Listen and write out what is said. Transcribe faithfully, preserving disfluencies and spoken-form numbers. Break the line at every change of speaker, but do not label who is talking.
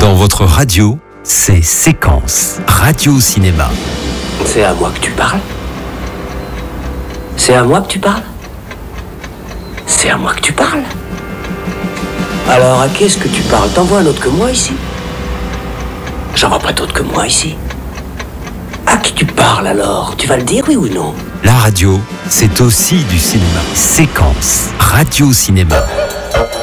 Dans votre radio, c'est Séquence, radio-cinéma.
C'est à moi que tu parles? C'est à moi que tu parles? C'est à moi que tu parles? Alors, à qui est-ce que tu parles? T'en vois un autre que moi ici? J'en vois pas d'autre que moi ici. À qui tu parles alors? Tu vas le dire, oui ou non?
La radio, c'est aussi du cinéma. Séquence, radio-cinéma.